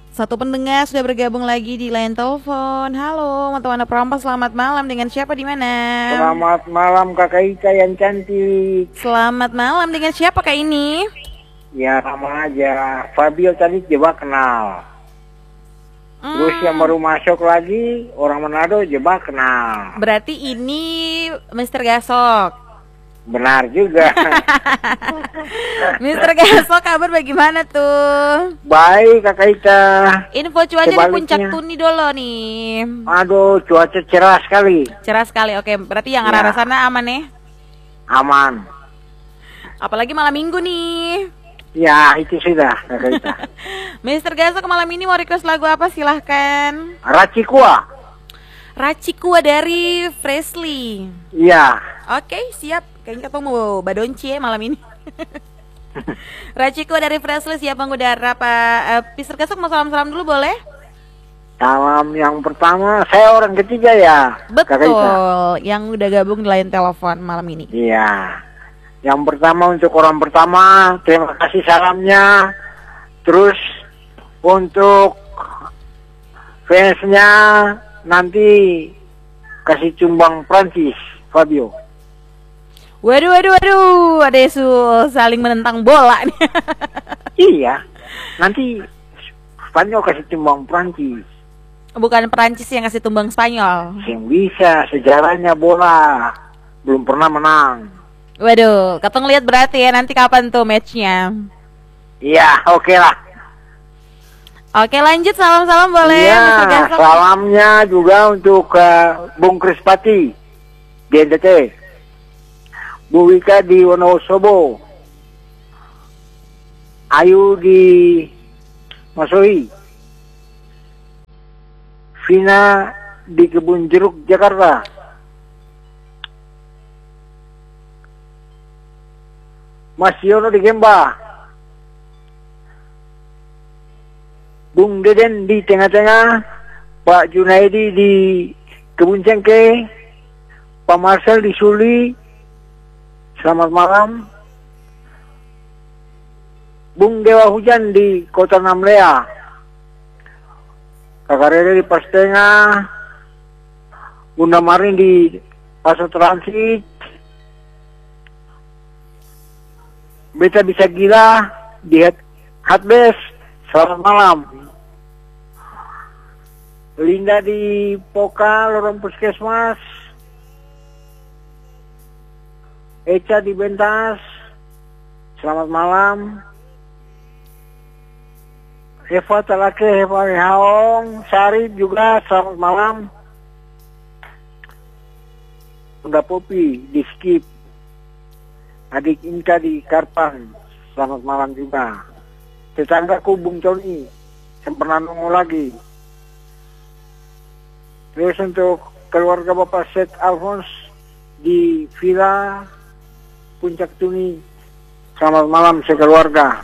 Satu pendengar sudah bergabung lagi di line telepon. Halo, teman-teman perompak, selamat malam. Dengan siapa di mana? Selamat malam Kakak Ika yang cantik. Selamat malam, dengan siapa Kak ini? Ya sama aja. Fabio tadi coba kenal. Terus yang baru masuk lagi orang Manado coba kenal. Berarti ini Mr. Gasok. Benar juga. Mr. Gasok, kabar bagaimana tuh? Baik Kakak Ika. Info cuaca di Sebaliknya. Puncak Tuni dulu nih. Aduh, cuaca cerah sekali. Cerah sekali, oke. Berarti yang Ya. arah sana aman ya? Aman. Apalagi malam minggu nih. Ya itu sudah Kakak Ika. Mr. Gasok, malam ini mau request lagu apa? Silahkan. Racikua. Racikua dari Freshly. Iya. Oke, siap. Kayaknya kita mau badonci ya malam ini. Racikua dari Freshly siap mengudara Pak. Mr. Gasok mau salam-salam dulu boleh? Salam yang pertama, saya orang ketiga ya. Kakak Ika. Betul, yang udah gabung di line telepon malam ini. Iya. Yang pertama untuk orang pertama, terima kasih salamnya. Terus untuk fansnya nanti kasih cumbang Prancis, Fabio. Waduh, ada isu saling menentang bola nih. Iya. Nanti Spanyol kasih cumbang Prancis. Bukan Perancis yang kasih tumbang Spanyol. Yang bisa sejarahnya bola belum pernah menang. Waduh, ketong lihat berarti ya nanti kapan tuh matchnya. Iya, oke lah. Oke, lanjut salam-salam boleh. Iya, Mr. Gasok. salamnya juga untuk Bung Krispati di NTT, Bu Wika di Wonosobo, Ayu di Masohi, Vina di Kebun Jeruk Jakarta, Mas Yono di Gemba, Bung Deden di tengah-tengah, Pak Junaidi di Kebun Cengkeh, Pak Marcel di Suli, selamat malam. Bung Dewa Hujan di Kota Namlea, Kakak Rere di Pastengah, Bunda Marin di Pasar Transit, Beta Bisa Gila di Hatbes, selamat malam. Linda di Poka, Lorong Puskesmas, Eca di Bentas, selamat malam. Eva Talake, Eva Haong, Sarip juga, selamat malam. Bunda Popi di Skip, adik Inka di Karpan, selamat malam juga. Tetanggaku Bung Tony, yang pernah nunggu lagi. Terus untuk keluarga Bapak Seth Alphonse di Villa Puncak Tuni, selamat malam sekeluarga.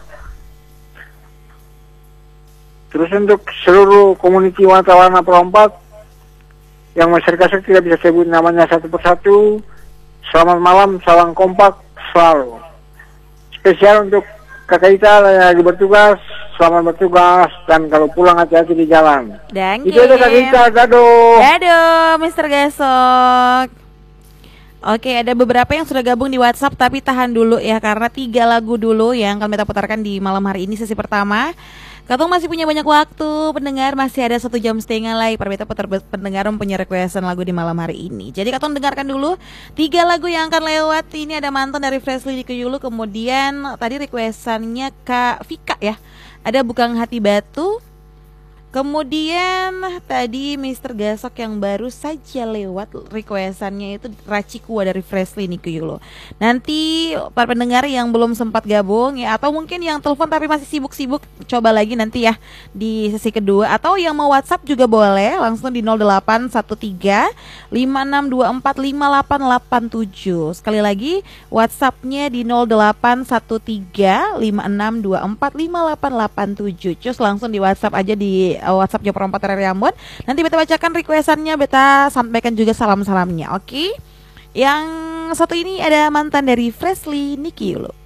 Terus untuk seluruh komuniti wartawan perompak yang masyarakat tidak bisa sebut namanya satu persatu, selamat malam, salam kompak selalu. Spesial untuk Kakak Ita yang lagi bertugas, selamat bertugas, dan kalau pulang hati-hati di jalan. Dan Itu aja Kakak Ita, dadah. Dadah, Mr. Gasok. Oke, ada beberapa yang sudah gabung di WhatsApp, tapi tahan dulu ya, karena 3 lagu dulu yang akan kita putarkan di malam hari ini sesi pertama. Katong masih punya banyak waktu, pendengar masih ada 1,5 jam lagi. Perbeda pendengar punya requestan lagu di malam hari ini. Jadi Katong dengarkan dulu 3 lagu yang akan lewat. Ini ada Mantan dari Freshly di Keyulu. Kemudian tadi requestannya Kak Vika ya. Ada Bukan Hati Batu. Kemudian tadi Mr. Gasok yang baru saja lewat requestannya itu Racikua dari Freshly nih Kuyulo. Nanti para pendengar yang belum sempat gabung ya, atau mungkin yang telepon tapi masih sibuk-sibuk, coba lagi nanti ya di sesi kedua. Atau yang mau WhatsApp juga boleh langsung di 0813 5624 5887. Sekali lagi WhatsAppnya di 0813 5624 5887. Terus langsung di WhatsApp aja di WhatsAppnya Perompak Terari Ambon. Nanti beta bacakan requestannya, beta sampaikan juga salam-salamnya. Oke. Yang satu ini ada Mantan dari Freshly Nicky Yulo.